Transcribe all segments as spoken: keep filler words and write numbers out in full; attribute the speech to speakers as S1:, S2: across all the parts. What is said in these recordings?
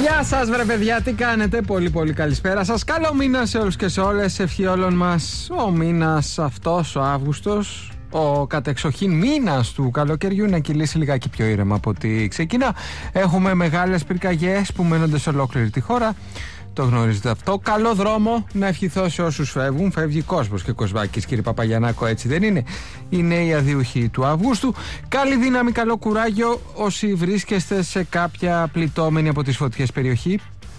S1: Γεια σας βρε παιδιά, τι κάνετε? Πολύ πολύ καλησπέρα σας. Καλό μήνα σε όλους και σε όλες. Ευχή όλων μας ο μήνας αυτός, ο Αύγουστος, ο κατεξοχήν μήνας του καλοκαιριού, να κυλήσει λιγάκι πιο ήρεμα από ό,τι ξεκινά. Έχουμε μεγάλες πυρκαγιές που μένονται σε ολόκληρη τη χώρα. Το γνωρίζετε αυτό. Καλό δρόμο να ευχηθώ σε όσους φεύγουν. Φεύγει κόσμος και Κοσβάκης, κύριε Παπαγιαννάκο, έτσι δεν είναι? Είναι οι αδίουχοι του Αυγούστου. Καλή δύναμη, καλό κουράγιο όσοι βρίσκεστε σε κάποια πληττόμενη από τις φωτιές περιοχή.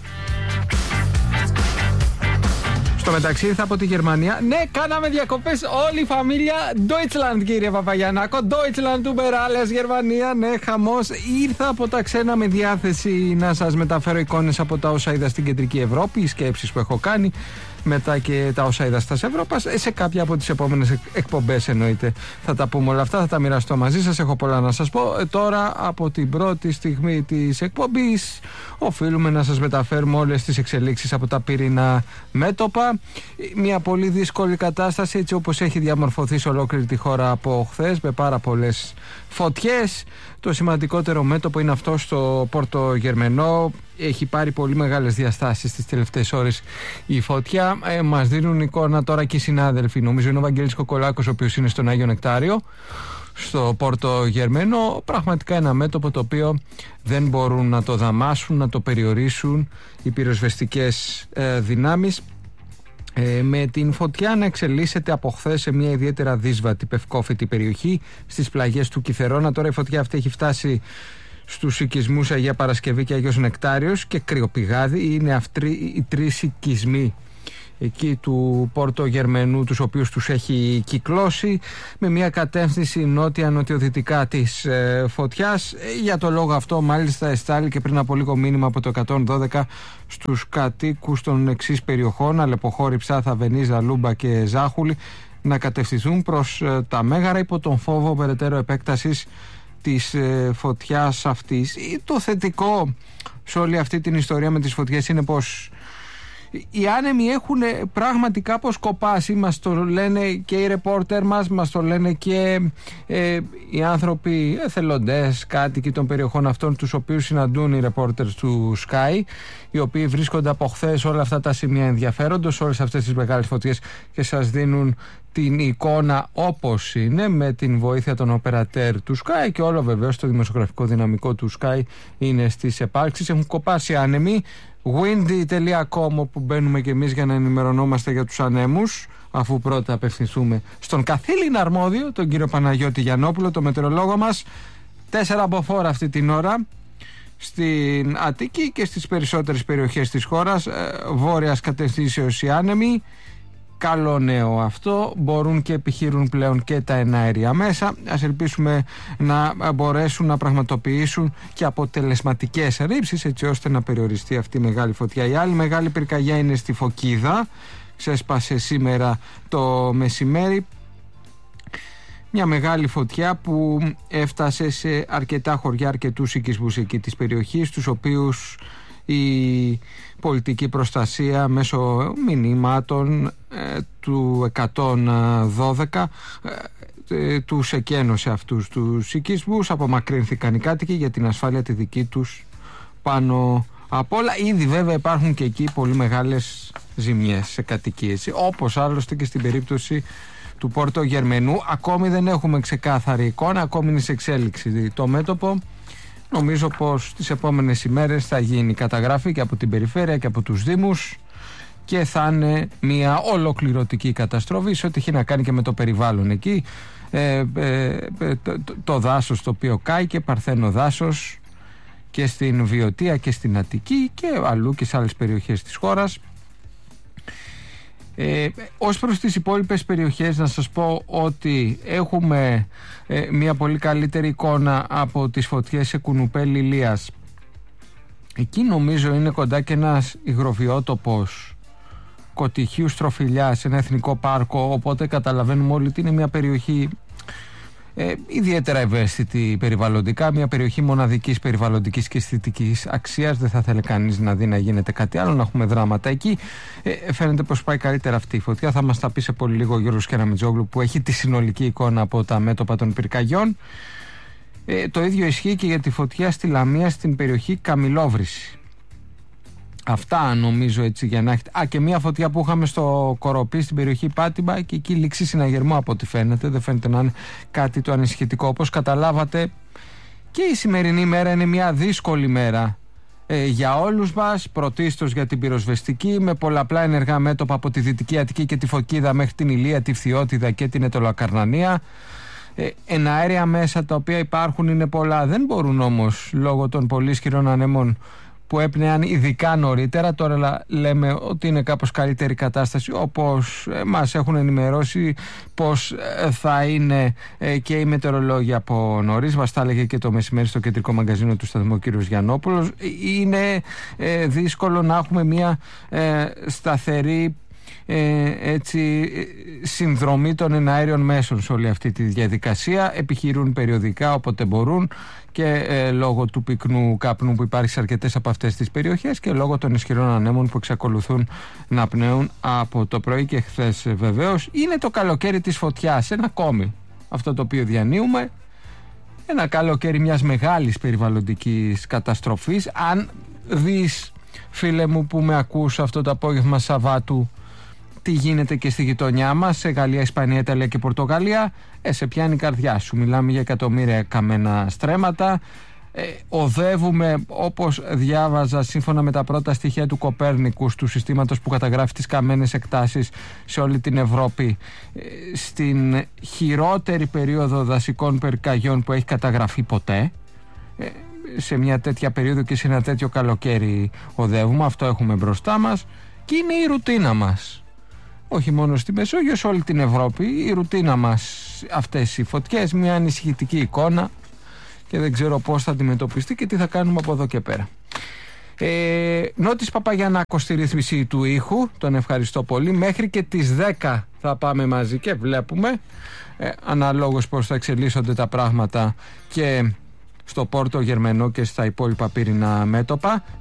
S1: Στο μεταξύ ήρθα από τη Γερμανία. Ναι, κάναμε διακοπές όλη η φαμίλια. Deutschland, κύριε Παπαγιαννάκο. Deutschland, über alles, Γερμανία. Ναι, χαμός. Ήρθα από τα ξένα με διάθεση να σας μεταφέρω εικόνες από τα όσα είδα στην κεντρική Ευρώπη, οι σκέψεις που έχω κάνει, μετά και τα όσα είδα στα Ευρώπας. Σε κάποια από τις επόμενες εκπομπές εννοείται θα τα πούμε όλα αυτά, θα τα μοιραστώ μαζί σας. Έχω πολλά να σας πω. Ε, τώρα από την πρώτη στιγμή της εκπομπής οφείλουμε να σας μεταφέρουμε όλες τις εξελίξεις από τα πυρηνά μέτωπα. Μια πολύ δύσκολη κατάσταση έτσι όπως έχει διαμορφωθεί σε ολόκληρη τη χώρα από χθες, με πάρα πολλές φωτιές. Το σημαντικότερο μέτωπο είναι αυτό στο Πόρτο Γερμενό. Έχει πάρει πολύ μεγάλες διαστάσεις τις τελευταίες ώρες η φωτιά. Ε, μας δίνουν εικόνα τώρα και οι συνάδελφοι. Νομίζω είναι ο Βαγγέλης Κοκολάκος, ο οποίος είναι στον Άγιο Νεκτάριο, στο Πόρτο Γερμένο. Πραγματικά ένα μέτωπο το οποίο δεν μπορούν να το δαμάσουν, να το περιορίσουν οι πυροσβεστικές ε, δυνάμεις. Ε, με την φωτιά να εξελίσσεται από χθες σε μια ιδιαίτερα δύσβατη πευκόφητη περιοχή στις πλαγιές του Κιθερώνα. Τώρα η φωτιά αυτή έχει φτάσει στους οικισμούς Αγία Παρασκευή και Αγίος Νεκτάριος και Κρυοπηγάδι. Είναι αυτοί οι τρεις οικισμοί εκεί του Πόρτο Γερμενού, τους οποίους τους έχει κυκλώσει με μια κατεύθυνση νότια-νοτιοδυτικά της ε, φωτιάς. Για το λόγο αυτό μάλιστα εστάλει και πριν από λίγο μήνυμα από το εκατόν δώδεκα στους κατοίκους των εξής περιοχών: Αλεποχώρη, Ψάθα, Βενίζα, Λούμπα και Ζάχουλη να κατευθυνθούν προς ε, τα Μέγαρα υπό τον φόβο περαιτέρω επέκτασης της ε, φωτιάς αυτής. Το θετικό σε όλη αυτή την ιστορία με τις φωτιές είναι πως οι άνεμοι έχουν πράγματι κάπως κοπάσει. Μας το λένε και οι ρεπόρτερ μας, μας το λένε και ε, οι άνθρωποι εθελοντές, κάτοικοι των περιοχών αυτών, τους οποίους συναντούν οι ρεπόρτερ του Sky, οι οποίοι βρίσκονται από χθες όλα αυτά τα σημεία ενδιαφέροντος, όλες αυτές τις μεγάλες φωτιές, και σας δίνουν την εικόνα όπως είναι, με την βοήθεια των οπερατέρ του Sky, και όλο βεβαίως το δημοσιογραφικό δυναμικό του Sky είναι στις επάρξεις. Έχουν κοπάσει άνεμοι. windy τελεία com, όπου μπαίνουμε και εμείς για να ενημερωνόμαστε για τους ανέμους, αφού πρώτα απευθυνθούμε στον καθήλυνα αρμόδιο, τον κύριο Παναγιώτη Γιαννόπουλο, το μετεωρολόγο μας. Τέσσερα μποφόρ αυτή την ώρα στην Αττική και στις περισσότερες περιοχές της χώρας, βόρειας κατευθύνσεως οι άνεμοι. Καλό νέο αυτό, μπορούν και επιχειρούν πλέον και τα εναέρια μέσα. Ας ελπίσουμε να μπορέσουν να πραγματοποιήσουν και αποτελεσματικές ρήψεις, έτσι ώστε να περιοριστεί αυτή η μεγάλη φωτιά. Η άλλη μεγάλη πυρκαγιά είναι στη Φωκίδα, ξέσπασε σήμερα το μεσημέρι. Μια μεγάλη φωτιά που έφτασε σε αρκετά χωριά, αρκετούς οικισμούς εκεί της περιοχής, τους οποίους η πολιτική προστασία μέσω μηνύματων ε, του εκατόν δώδεκα ε, τους εκένωσε αυτούς τους οικισμούς. Απομακρύνθηκαν οι κάτοικοι για την ασφάλεια τη δική τους πάνω απ' όλα. Ήδη βέβαια υπάρχουν και εκεί πολύ μεγάλες ζημιές σε κατοικίες, όπως άλλωστε και στην περίπτωση του Πόρτο Γερμενού. Ακόμη δεν έχουμε ξεκάθαρη εικόνα, ακόμη είναι σε εξέλιξη το μέτωπο. Νομίζω πως τις επόμενες ημέρες θα γίνει καταγράφη και από την περιφέρεια και από τους δήμους και θα είναι μια ολοκληρωτική καταστροφή σε ό,τι έχει να κάνει και με το περιβάλλον εκεί. Ε, ε, το, το, το δάσος το οποίο κάηκε, παρθένο δάσος, και στην Βιωτία και στην Αττική και αλλού και σε άλλες περιοχές της χώρας. Ε, ως προς τις υπόλοιπες περιοχές να σας πω ότι έχουμε ε, μια πολύ καλύτερη εικόνα από τις φωτιές σε Κουνουπέ Λιλίας. Εκεί νομίζω είναι κοντά και ένας υγροβιότοπος Κωτυχίου Στροφιλιάς, ένα εθνικό πάρκο, οπότε καταλαβαίνουμε όλοι ότι είναι μια περιοχή ε, ιδιαίτερα ευαίσθητη περιβαλλοντικά, μια περιοχή μοναδικής περιβαλλοντικής και αισθητικής αξίας. Δεν θα θέλει κανείς να δει να γίνεται κάτι άλλο, να έχουμε δράματα εκεί. Ε, φαίνεται πως πάει καλύτερα αυτή η φωτιά. Θα μας τα πει σε πολύ λίγο ο Γιώργος Κεραμετζόγλου, που έχει τη συνολική εικόνα από τα μέτωπα των πυρκαγιών. Ε, το ίδιο ισχύει και για τη φωτιά στη Λαμία, στην περιοχή Καμιλόβρηση. Αυτά νομίζω έτσι για να έχετε. Α, και μια φωτιά που είχαμε στο Κοροπή στην περιοχή Πάτιμπα και εκεί λήξει συναγερμό από ό,τι φαίνεται. Δεν φαίνεται να είναι κάτι το ανησυχητικό. Όπως καταλάβατε, και η σημερινή μέρα είναι μια δύσκολη μέρα ε, για όλους μας. Πρωτίστως για την πυροσβεστική, με πολλαπλά ενεργά μέτωπα από τη Δυτική Αττική και τη Φωκίδα μέχρι την Ηλία, τη Φθιώτιδα και την Αιτωλοακαρνανία. Ε, εναέρια μέσα τα οποία υπάρχουν είναι πολλά. Δεν μπορούν όμως λόγω των πολύ ισχυρών ανέμων που έπνεαν ειδικά νωρίτερα. Τώρα λέμε ότι είναι κάπως καλύτερη κατάσταση, όπως μας έχουν ενημερώσει πως θα είναι και οι μετεωρολόγοι από νωρίς. Μας τα έλεγε και το μεσημέρι στο κεντρικό μαγκαζίνο του σταθμού κ. Γιαννόπουλος. Είναι δύσκολο να έχουμε μια σταθερή Ε, έτσι, συνδρομή των εναέριων μέσων σε όλη αυτή τη διαδικασία. Επιχειρούν περιοδικά όποτε μπορούν και ε, λόγω του πυκνού καπνού που υπάρχει σε αρκετές από αυτές τις περιοχές και λόγω των ισχυρών ανέμων που εξακολουθούν να πνέουν από το πρωί και χθες. Βεβαίως είναι το καλοκαίρι της φωτιάς, ένα ακόμη αυτό το οποίο διανύουμε, ένα καλοκαίρι μιας μεγάλης περιβαλλοντικής καταστροφής. Αν δεις, φίλε μου που με ακούς αυτό το απόγευμα Σαββάτου, τι γίνεται και στη γειτονιά μας, σε Γαλλία, Ισπανία, Ιταλία και Πορτογαλία, ε, σε πιάνει η καρδιά σου. Μιλάμε για εκατομμύρια καμένα στρέμματα. Ε, οδεύουμε, όπως διάβαζα, σύμφωνα με τα πρώτα στοιχεία του Κοπέρνικου, του συστήματος που καταγράφει τις καμένες εκτάσεις σε όλη την Ευρώπη, ε, στην χειρότερη περίοδο δασικών πυρκαγιών που έχει καταγραφεί ποτέ. Ε, σε μια τέτοια περίοδο και σε ένα τέτοιο καλοκαίρι οδεύουμε. Αυτό έχουμε μπροστά μας και είναι η ρουτίνα μας. Όχι μόνο στη Μεσόγειο, σε όλη την Ευρώπη η ρουτίνα μας αυτές οι φωτιές, μια ανησυχητική εικόνα και δεν ξέρω πώς θα αντιμετωπιστεί και τι θα κάνουμε από εδώ και πέρα. ε, Νότης Παπαγιαννάκος στη ρύθμιση του ήχου, τον ευχαριστώ πολύ. Μέχρι και τις δέκα θα πάμε μαζί και βλέπουμε ε, αναλόγως πώς θα εξελίσσονται τα πράγματα και στο Πόρτο Γερμενό και στα υπόλοιπα πύρινα μέτωπα.